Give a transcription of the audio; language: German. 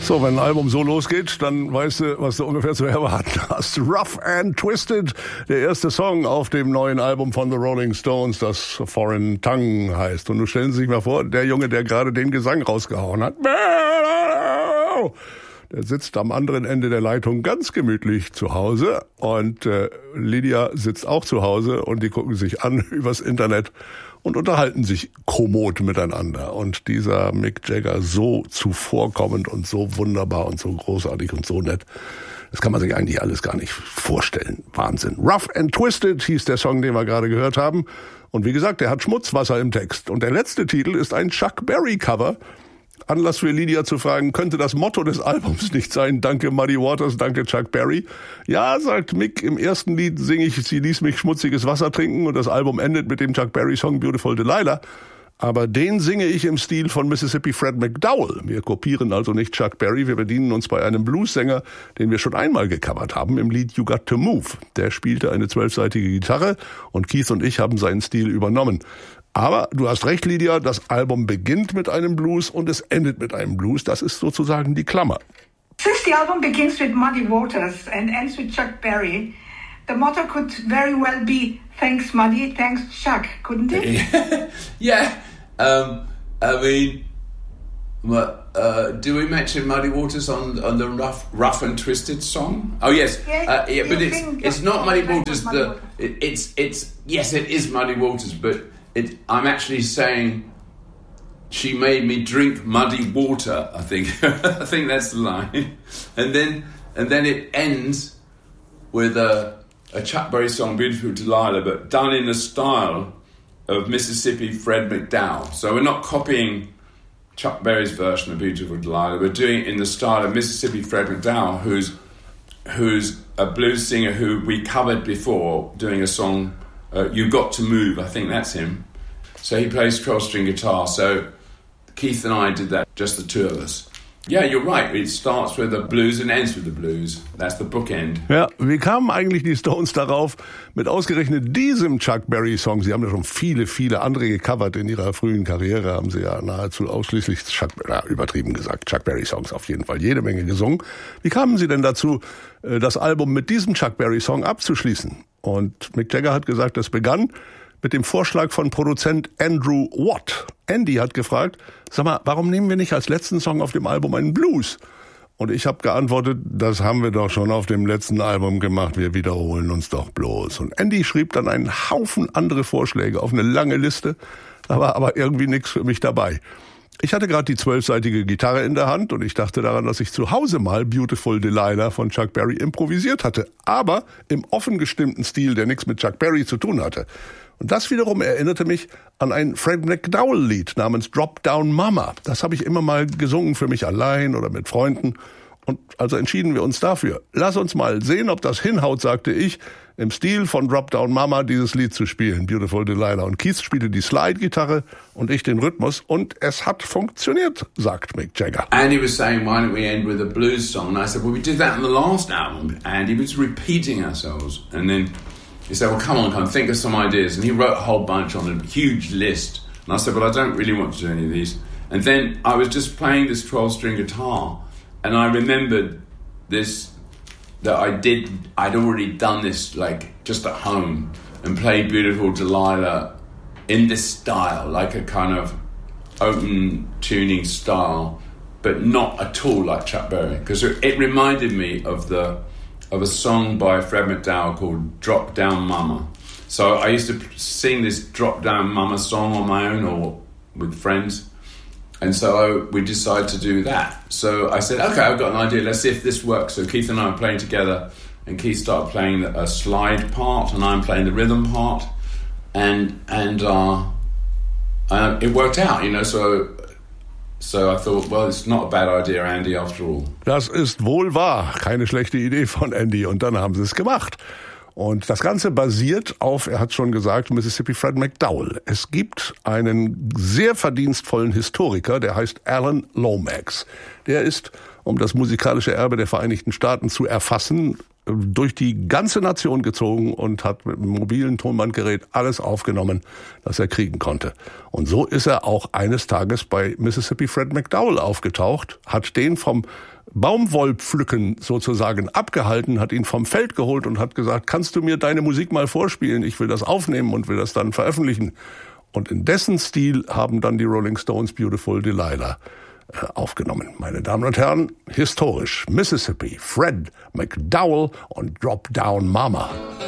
So, wenn ein Album so losgeht, dann weißt du, was du ungefähr zu erwarten hast. Rough and Twisted, der erste Song auf dem neuen Album von The Rolling Stones, das Foreign Tongue heißt. Und du stellen Sie sich mal vor, der Junge, der gerade den Gesang rausgehauen hat, der sitzt am anderen Ende der Leitung ganz gemütlich zu Hause und Lydia sitzt auch zu Hause und die gucken sich an übers Internet und unterhalten sich kommod miteinander. Und dieser Mick Jagger so zuvorkommend und so wunderbar und so großartig und so nett, das kann man sich eigentlich alles gar nicht vorstellen. Wahnsinn. Rough and Twisted hieß der Song, den wir gerade gehört haben. Und wie gesagt, der hat Schmutzwasser im Text. Und der letzte Titel ist ein Chuck Berry Cover. Anlass für Lydia zu fragen, könnte das Motto des Albums nicht sein, danke Muddy Waters, danke Chuck Berry? Ja, sagt Mick, im ersten Lied singe ich, sie ließ mich schmutziges Wasser trinken und das Album endet mit dem Chuck Berry-Song Beautiful Delilah. Aber den singe ich im Stil von Mississippi Fred McDowell. Wir kopieren also nicht Chuck Berry, wir bedienen uns bei einem Blues-Sänger, den wir schon einmal gecovert haben, im Lied You Got to Move. Der spielte eine 12-seitige Gitarre und Keith und ich haben seinen Stil übernommen. Aber du hast recht, Lydia, das Album beginnt mit einem Blues und es endet mit einem Blues. Das ist sozusagen die Klammer. Since the album begins with Muddy Waters and ends with Chuck Berry, the motto could very well be thanks Muddy, thanks Chuck, couldn't it? Yeah. I mean, do we mention Muddy Waters on the rough and Twisted song? Oh yes, yes yeah, but it's not Muddy Waters. Yes, it is Muddy Waters, but I'm actually saying she made me drink muddy water. I think I think that's the line, and then it ends with a Chuck Berry song, Beautiful Delilah, but done in the style of Mississippi Fred McDowell. So we're not copying Chuck Berry's version of Beautiful Delilah. We're doing it in the style of Mississippi Fred McDowell, who's a blues singer who we covered before, doing a song, You Got to Move. I think that's him. So he plays 12-string guitar. So Keith and I did that, just the two of us. Yeah, you're right. It starts with the blues and ends with the blues. That's the bookend. Ja, wie kamen eigentlich die Stones darauf, mit ausgerechnet diesem Chuck Berry-Song? Sie haben ja schon viele, viele andere gecovert in ihrer frühen Karriere, haben sie ja nahezu ausschließlich übertrieben gesagt, Chuck Berry-Songs auf jeden Fall, jede Menge gesungen. Wie kamen Sie denn dazu, das Album mit diesem Chuck Berry-Song abzuschließen? Und Mick Jagger hat gesagt, das begann mit dem Vorschlag von Produzent Andrew Watt. Andy hat gefragt, sag mal, warum nehmen wir nicht als letzten Song auf dem Album einen Blues? Und ich habe geantwortet, das haben wir doch schon auf dem letzten Album gemacht, wir wiederholen uns doch bloß. Und Andy schrieb dann einen Haufen andere Vorschläge auf eine lange Liste, da war aber irgendwie nichts für mich dabei. Ich hatte gerade die 12-seitige Gitarre in der Hand und ich dachte daran, dass ich zu Hause mal Beautiful Delilah von Chuck Berry improvisiert hatte, aber im offen gestimmten Stil, der nichts mit Chuck Berry zu tun hatte. Und das wiederum erinnerte mich an ein Fred McDowell-Lied namens Drop Down Mama. Das habe ich immer mal gesungen für mich allein oder mit Freunden. Und also entschieden wir uns dafür. Lass uns mal sehen, ob das hinhaut, sagte ich, im Stil von Drop Down Mama dieses Lied zu spielen, Beautiful Delilah. Und Keith spielte die Slide-Gitarre und ich den Rhythmus. Und es hat funktioniert, sagt Mick Jagger. Andy was saying, why don't we end with a blues song? And I said, well, we did that in the last album. Andy was repeating ourselves. And then he said, well, come on, think of some ideas. And he wrote a whole bunch on a huge list. And I said, well, I don't really want to do any of these. And then I was just playing this 12-string guitar. And I remembered this, that I'd already done this, like, just at home. And played Beautiful Delilah in this style, like a kind of open tuning style. But not at all like Chuck Berry. Because it reminded me of a song by Fred McDowell called Drop Down Mama. So I used to sing this Drop Down Mama song on my own or with friends. And so we decided to do that. So I said, okay, I've got an idea. Let's see if this works. So Keith and I were playing together. And Keith started playing a slide part and I'm playing the rhythm part. And it worked out, you know, So I thought, well, it's not a bad idea, Andy, after all. Das ist wohl wahr. Keine schlechte Idee von Andy. Und dann haben sie es gemacht. Und das Ganze basiert auf, er hat schon gesagt, Mississippi Fred McDowell. Es gibt einen sehr verdienstvollen Historiker, der heißt Alan Lomax. Der ist, um das musikalische Erbe der Vereinigten Staaten zu erfassen, durch die ganze Nation gezogen und hat mit einem mobilen Tonbandgerät alles aufgenommen, das er kriegen konnte. Und so ist er auch eines Tages bei Mississippi Fred McDowell aufgetaucht, hat den vom Baumwollpflücken sozusagen abgehalten, hat ihn vom Feld geholt und hat gesagt, kannst du mir deine Musik mal vorspielen? Ich will das aufnehmen und will das dann veröffentlichen. Und in dessen Stil haben dann die Rolling Stones Beautiful Delilah aufgenommen. Meine Damen und Herren, historisch Mississippi, Fred McDowell und Drop Down Mama.